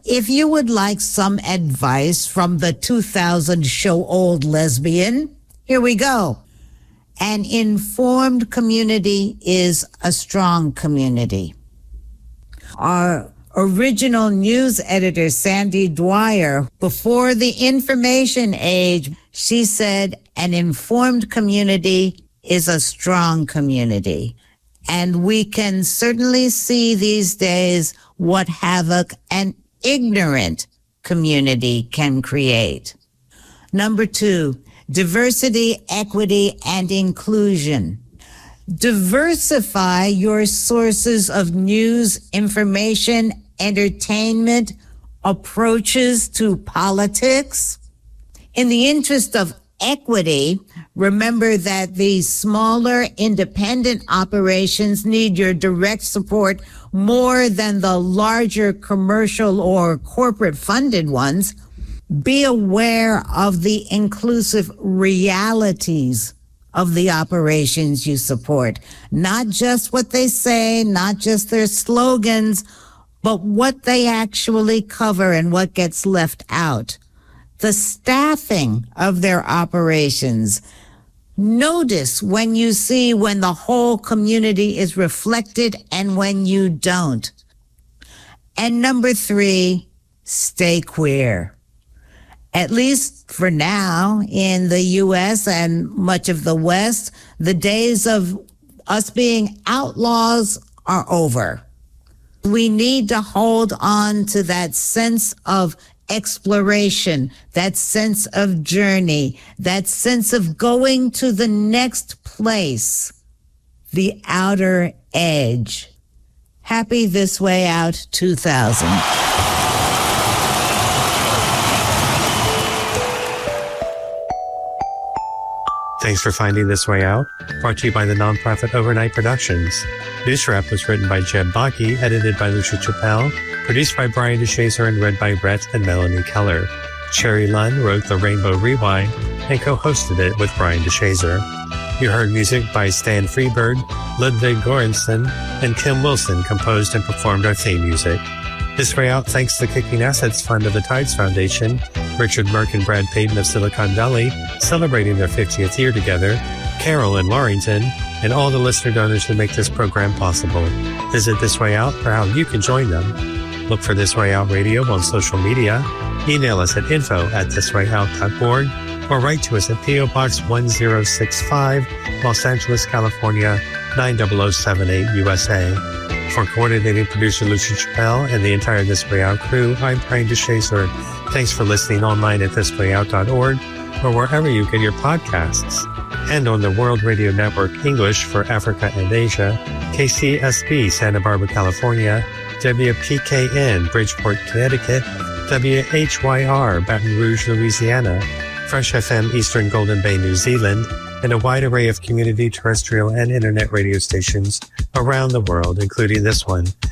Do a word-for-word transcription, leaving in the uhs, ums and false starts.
If you would like some advice from the two thousand show old lesbian, here we go. An informed community is a strong community. Our original news editor, Sandy Dwyer, before the information age, she said, an informed community is a strong community. And we can certainly see these days what havoc an ignorant community can create. Number two, diversity, equity, and inclusion. Diversify your sources of news, information, entertainment, approaches to politics. In the interest of equity, remember that these smaller independent operations need your direct support more than the larger commercial or corporate funded ones. Be aware of the inclusive realities of the operations you support. Not just what they say, not just their slogans, but what they actually cover and what gets left out. The staffing of their operations. Notice when you see when the whole community is reflected and when you don't. And number three, stay queer. At least for now, in the U S and much of the West, the days of us being outlaws are over. We need to hold on to that sense of exploration, that sense of journey, that sense of going to the next place, the outer edge. Happy This Way Out two thousand. Thanks for finding This Way Out, brought to you by the nonprofit Overnight Productions. News Wrap was written by Jeb Baki, edited by Lucia Chappelle, produced by Brian DeShazer, and read by Brett and Melanie Keller. Cherry Lunn wrote The Rainbow Rewind and co-hosted it with Brian DeShazer. You heard music by Stan Freberg, Ludwig Göransson, and Kim Wilson composed and performed our theme music. This Way Out thanks the Kicking Assets Fund of the Tides Foundation, Richard Merck and Brad Payton of Silicon Valley, celebrating their fiftieth year together, Carol in Warrington, and all the listener donors who make this program possible. Visit This Way Out for how you can join them. Look for This Way Out Radio on social media. Email us at info at thiswayout dot org or write to us at P O Box one zero six five, Los Angeles, California, nine zero zero seven eight, U S A. For coordinating producer Lucia Chappelle and the entire This Way Out crew, I'm Brian DeShazer. Thanks for listening online at this way out dot org or wherever you get your podcasts. And on the World Radio Network English for Africa and Asia, K C S B Santa Barbara, California, W P K N Bridgeport, Connecticut, W H Y R Baton Rouge, Louisiana, Fresh F M Eastern Golden Bay, New Zealand, and a wide array of community terrestrial and internet radio stations around the world, including this one,